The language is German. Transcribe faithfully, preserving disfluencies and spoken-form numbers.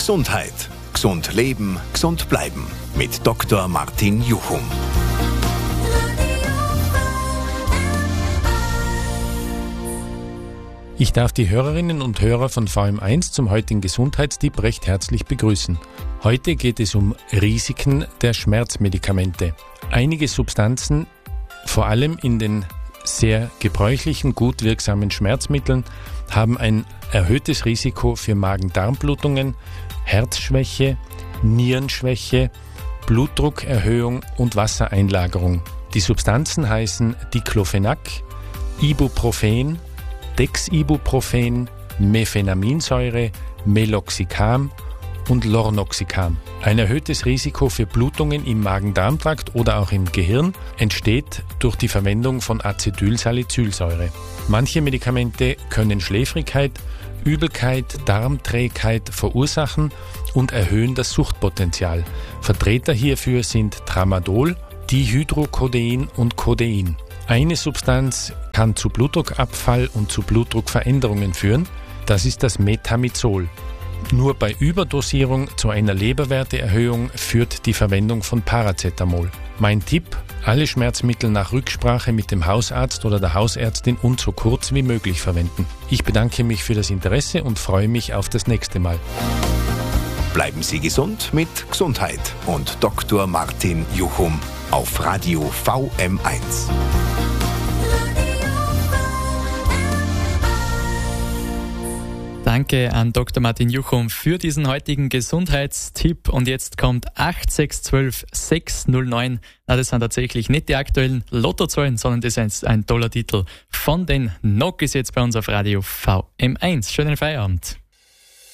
Gesundheit. Gesund leben, gesund bleiben. Mit Doktor Martin Juchum. Ich darf die Hörerinnen und Hörer von V M eins zum heutigen Gesundheitstipp recht herzlich begrüßen. Heute geht es um Risiken der Schmerzmedikamente. Einige Substanzen, vor allem in den sehr gebräuchlichen, gut wirksamen Schmerzmitteln, haben ein erhöhtes Risiko für Magen-Darm-Blutungen, Herzschwäche, Nierenschwäche, Blutdruckerhöhung und Wassereinlagerung. Die Substanzen heißen Diclofenac, Ibuprofen, Dexibuprofen, Mefenaminsäure, Meloxicam und Lornoxicam. Ein erhöhtes Risiko für Blutungen im Magen-Darm-Trakt oder auch im Gehirn entsteht durch die Verwendung von Acetylsalicylsäure. Manche Medikamente können Schläfrigkeit, Übelkeit, Darmträgheit verursachen und erhöhen das Suchtpotenzial. Vertreter hierfür sind Tramadol, Dihydrocodein und Codein. Eine Substanz kann zu Blutdruckabfall und zu Blutdruckveränderungen führen. Das ist das Metamizol. Nur bei Überdosierung zu einer Leberwerteerhöhung führt die Verwendung von Paracetamol. Mein Tipp: alle Schmerzmittel nach Rücksprache mit dem Hausarzt oder der Hausärztin und so kurz wie möglich verwenden. Ich bedanke mich für das Interesse und freue mich auf das nächste Mal. Bleiben Sie gesund mit Gesundheit und Doktor Martin Juchum auf Radio V M eins. Danke an Doktor Martin Juchum für diesen heutigen Gesundheitstipp. Und jetzt kommt acht sechs eins zwei sechs null neun. Na, das sind tatsächlich nicht die aktuellen Lottozahlen, sondern das ist ein toller Titel von den Nokis jetzt bei uns auf Radio V M eins. Schönen Feierabend.